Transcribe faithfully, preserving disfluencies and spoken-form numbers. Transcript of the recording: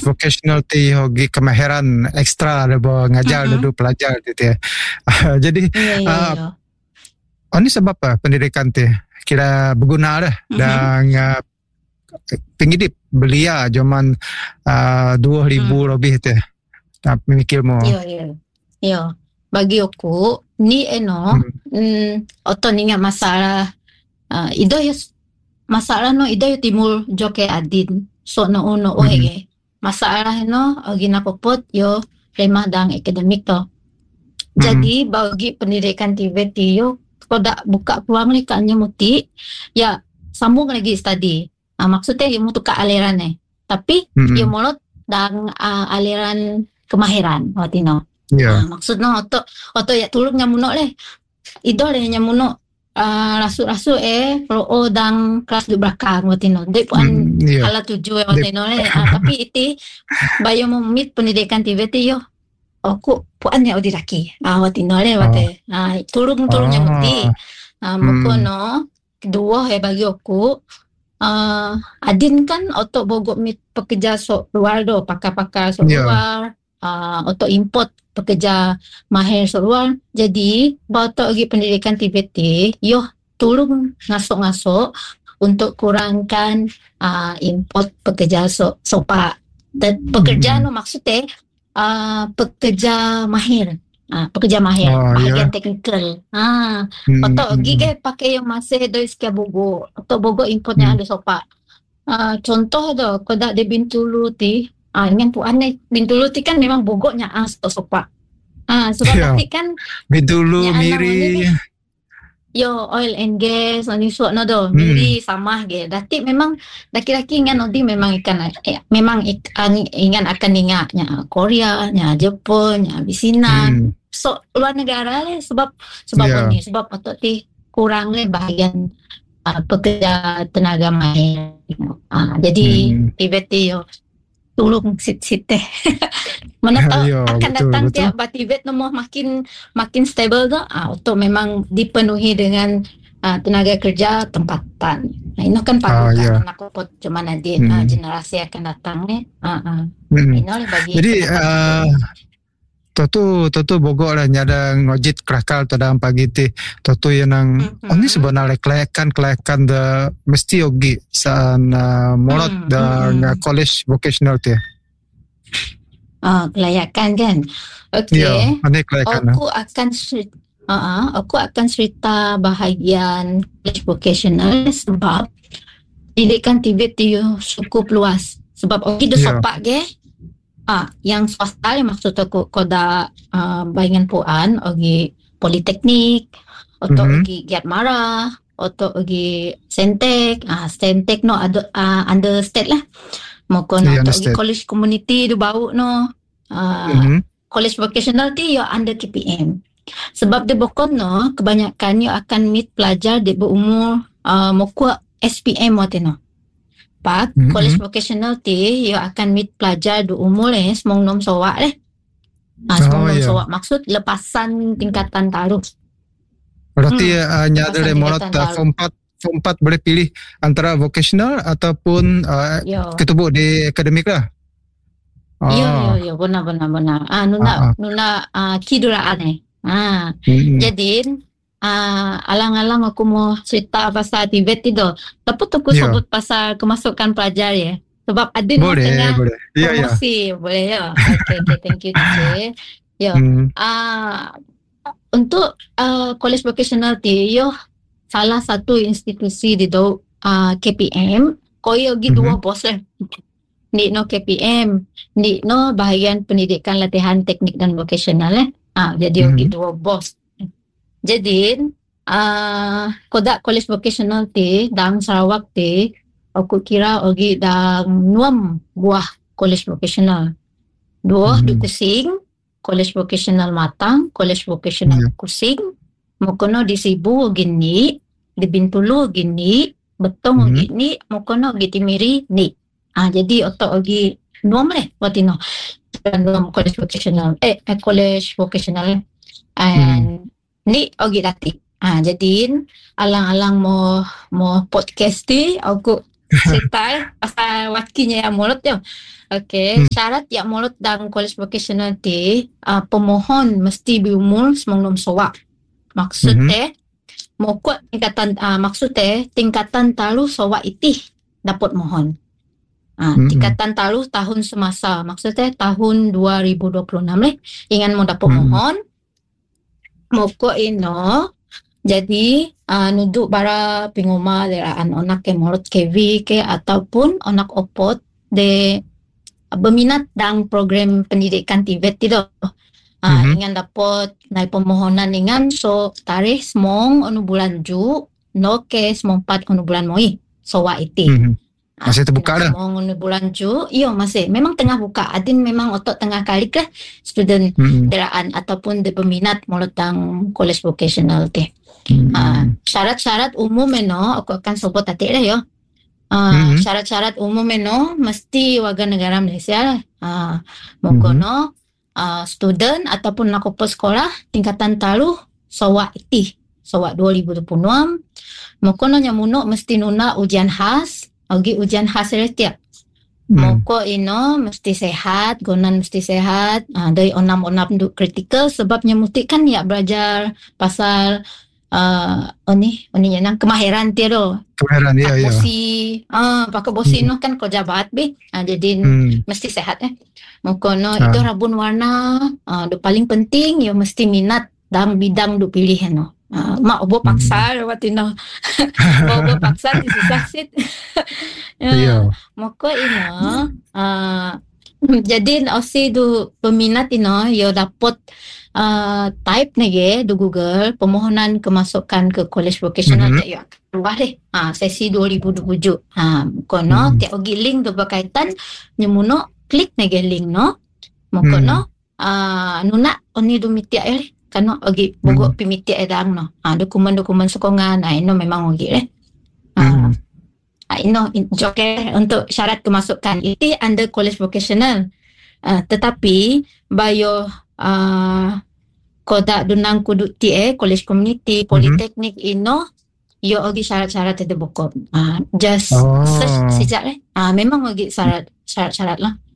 college mm-hmm. vocational ti hogi kemahiran ekstra lebo ngajar mm-hmm. duduk pelajar gitu ya. Uh, jadi yeah, yeah, uh, yeah. Oh, ini sebab apa pendidikan ti kira berguna dah mm-hmm. dan uh, pengidip belia zaman uh, dua ribu mm. lebih tu. Tapi mikir mo. Ya, ya. Ya. Bagi aku ni eno hmm. mm, oto ni nga masalah uh, ido yus masalah no ido yu timur joke adin so no uno mm-hmm. ohe masalah no ogi napopot yo remah dang akademik to. Mm-hmm. Jadi bagi pendidikan T V T yo koda buka peluang ni kanya muti ya sambung lagi study. Uh, maksudnya yo mutu ka aliran eh. Tapi mm-hmm. yo molot dang uh, aliran kemahiran watino. Yeah. Uh, maksudnya oto oto ya tulung nyamuno leh. Idol le nyamuno Uh, rasu-rasu eh pro o dang kelas du belakang watino dek puan mm, yeah. ala tuju eh watino le uh, tapi iti bayo mo meet pendidikan T V T yo aku puan ya odi laki ah watino le wate ah uh, turung-turung oh. nyamuti ah uh, mm. moko no kedua eh bagi aku uh, adin kan oto bogo meet pekerja so luar do pakar-pakar so yeah. luar uh, oto import pekerja mahir luar. Jadi batok lagi pendidikan T V T yo tolong ngasok-ngasok untuk kurangkan uh, import pekerja so, sopa dan pekerja hmm. no maksudnya uh, pekerja mahir uh, pekerja mahir oh, bahagian yeah. teknikal ah hmm. batok lagi ke pakai yang masih dari sekian bogo atau bogo importnya hmm. ada sopa uh, contoh do kodak di Bintulu ti ah yang puan ni Bintulu ti kan memang bogoknya as atau sopa. Ah sebab yeah. nanti kan Bintulu miri yo oil and gas ni suat no do miri hmm. sama ge. Dati memang laki-laki ingan odi memang ikan eh, memang ikan ingan akan inganya Korea, nya Jepun, nya Vietnam. Hmm. So luar negara le sebab sebab yeah. ni sebab atau ti kurang le bahagian uh, pekerja tenaga mahir. Ah jadi hmm. T V T yo tolong sit-sit teh. Mana tahu Ayo, akan betul, datang betul. Tiap batibet nombor makin makin stable tu, ah, untuk memang dipenuhi dengan uh, tenaga kerja tempatan. Nah, ini kan patut oh, yeah. nak pot cuma nanti hmm. uh, generasi akan datang ni. Ah, uh, uh. hmm. Ini bagi. Jadi, uh, Tutu tutu bogor lah nyada ngojit kerakal tadang pagi ti tutu yang nang mm-hmm. oh ni sebenarnya kelayakan kelayakan the mesti ogi saan uh, molot mm-hmm. dan uh, college vocational ti. Ah kelayakan kan. Okey. Ya, ini kelayakan. Aku lah. akan cerita, uh, aku akan cerita bahagian college vocational sebab pendidikan T V T cukup luas. Sebab ogi okay, yeah. sopak ke. Ah, yang swasta yang maksud aku koda uh, bayangan puan ogi politeknik atau mm-hmm. ogi Giat Mara atau ogi Sentek ah Sentek no ada uh, under state lah moko no atau ogi college community du bau no uh, mm-hmm. college vocational ti yo under K P M sebab de bokon no kebanyakan yo akan meet pelajar de berumur uh, moko S P M wateno Pak, mm-hmm. college vocational ti yo akan meet pelajar du umur eh semong nom sowak leh. Ah semong oh, nom yeah. sowak maksud lepasan tingkatan taruh. Berarti hmm, uh, nyada le molot uh, form empat form empat boleh pilih antara vocational ataupun uh, ketubuk di akademik lah. Oh. Yo yo yo benar benar benar. Ah nuna uh-huh. nuna uh, kiduraan eh. Ah mm-hmm. jadi Uh, alang-alang aku mau cerita pasal T V T tu. Tapi tu aku yeah. sebut pasal kemasukan pelajar ya. Sebab ada boleh, tengah boleh. promosi. Yeah, yeah. Boleh ya. Okay, okay, thank you. Thank you. Hmm. Uh, untuk uh, college vocational ti yo salah satu institusi di do uh, K P M. Kau yogi mm-hmm. dua bos lah. Ni no K P M. Ni no bahagian pendidikan latihan teknik dan vocational eh. Ah, jadi yogi mm-hmm. dua bos. Jadi, uh, kodak college vocational ti dang Sarawak ti, aku kira ogi dang nuam buah college vocational. Dua hmm. di Kusing, college vocational Matang, college vocational yeah. Kusing, mokono di Sibu gini, di Bintulu gini, Betong hmm. gini, mokono di Timiri ni. Ah jadi oto ogi nuam leh watino. Nuam college vocational, eh college vocational and hmm. ni ogi dati. Ah jadi alang-alang mo mo podcast ti aku cerita eh pasal wakinya yang mulut tu. Okey, Hmm. syarat yang mulut dalam college vocational ti uh, pemohon mesti berumur sembilan puluh sawak. Maksudnya mokot tingkatan uh, maksudnya tingkatan talu sawak itih dapat mohon. Ah, Hmm. tingkatan talu tahun semasa. Maksudnya tahun dua ribu dua puluh enam leh ingan mau dapat Hmm. mohon. Mokok ino jadi uh, nuduk bara pinguma deraan onak ke mulut K V ke ataupun onak opot de uh, berminat dalam program pendidikan T V E T itu. Uh, Mhm. ingan dapat naik pemohonan ingan so tarikh semong onu bulan Ju no ke semong empat onu bulan Moi sowa iti. Mhm. Masih terbuka dah? Semong onu bulan Ju, iyo masih. Memang tengah buka. Adin memang otot tengah kali ke student Mhm. deraan ataupun de berminat mulut dalam college vocational ti. Mhm. Uh, syarat-syarat umum eno aku akan sebut tadi lah yo. Mhm. Uh, syarat-syarat umum eno mesti warga negara Malaysia lah. Uh, mokono uh, student ataupun nak upah sekolah tingkatan talu sawak itih sawak dua ribu dua puluh enam. Mokono nyamuno mesti nuna ujian khas, ogi ujian khas tiap. Hmm. Moko ino mesti sehat, gonan mesti sehat. Uh, dari onam-onam duk kritikal sebabnya mesti kan ya belajar pasal uh, oni oni yang kemahiran dia do. Kemahiran dia ya. Bosi, ah pakai bosi Hmm. no kan kerja bahat be. Ah, jadi Hmm. mesti sehat eh. Mukono Ah. itu rabun warna, ah do paling penting ya mesti minat dalam bidang do pilih no. Ah, mak obo paksa hmm. watino. Obo paksa di susah sit. Iya. Moko ino ah jadi osi do peminat ino yo dapat uh, type nege do Google pemohonan kemasukan ke college vocational Mhm. mm-hmm. ya keluar deh ah sesi dua ribu dua puluh tujuh ah kono Mhm. tiap ogi link do berkaitan nyemuno klik nege link no mokono ah nuna oni do mitia eh kano ogi bogo Mhm. pimitia edang no ah dokumen-dokumen sokongan ah ino memang ogi eh Mhm. ah ino joke untuk syarat kemasukan itu under college vocational. Uh, tetapi bayo uh, koda dunang kudu ti eh college community politeknik mm-hmm. ino yo ogi syarat-syarat itu buku. Uh, just oh. search sejak eh. Ah uh, memang ogi syarat syarat-syarat lah.